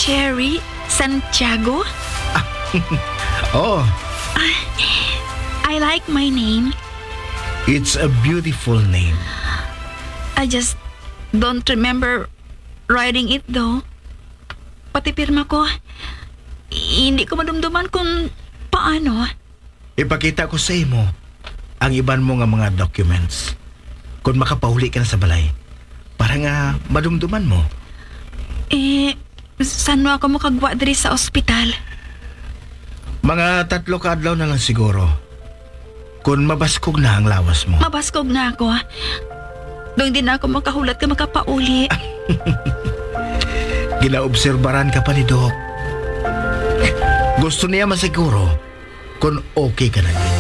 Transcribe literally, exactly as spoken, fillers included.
Cherry Santiago? Oh, I like my name. it's a beautiful name. I just don't remember writing it though. Pati pirma ko, hindi ko madumduman kung paano. Ipakita ko sa imo ang iban mo nga mga documents. Kung makapahuli ka na sa balay, para nga madumduman mo. Eh, saan mo ako makagwa diri sa ospital? Mga tatlo ka adlaw na lang siguro. Kung mabaskog na ang lawas mo. Mabaskog na ako. Doon din ako makahulat ka makapauli. Ginaobserbaran ka pa ni Doc. Gusto niya masiguro kung okay ka na din.